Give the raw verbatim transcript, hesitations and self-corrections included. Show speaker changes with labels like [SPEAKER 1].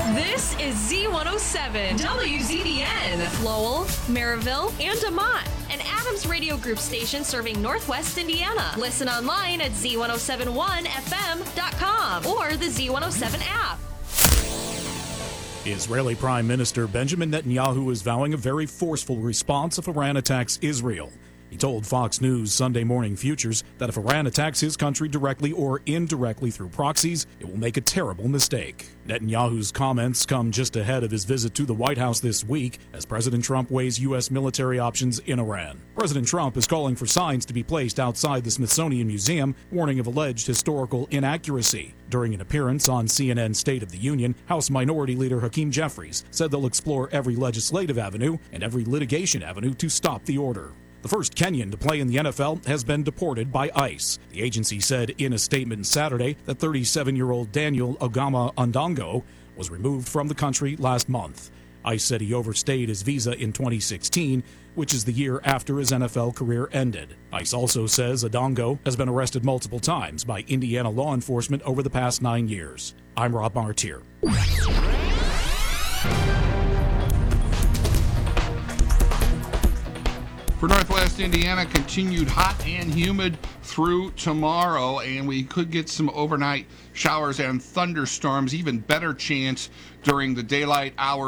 [SPEAKER 1] This is Z one oh seven, W Z B N, Lowell, Maryville, and DeMont, an Adams Radio Group station serving Northwest Indiana. Listen online at Z one oh seven one F M dot com or the Z one oh seven app.
[SPEAKER 2] Israeli Prime Minister Benjamin Netanyahu is vowing a very forceful response if Iran attacks Israel. He told Fox News Sunday Morning Futures that if Iran attacks his country directly or indirectly through proxies, it will make a terrible mistake. Netanyahu's comments come just ahead of his visit to the White House this week as President Trump weighs U S military options in Iran. President Trump is calling for signs to be placed outside the Smithsonian Museum, warning of alleged historical inaccuracy. During an appearance on C N N's State of the Union, House Minority Leader Hakeem Jeffries said they'll explore every legislative avenue and every litigation avenue to stop the order. The first Kenyan to play in the N F L has been deported by ICE. The agency said in a statement Saturday that thirty-seven-year-old Daniel Ogama Ondongo was removed from the country last month. ICE said he overstayed his visa in twenty sixteen, which is the year after his N F L career ended. ICE also says Ondongo has been arrested multiple times by Indiana law enforcement over the past nine years. I'm Rob Martier.
[SPEAKER 3] For Northwest Indiana, continued hot and humid through tomorrow, and we could get some overnight showers and thunderstorms, even better chance during the daylight hours.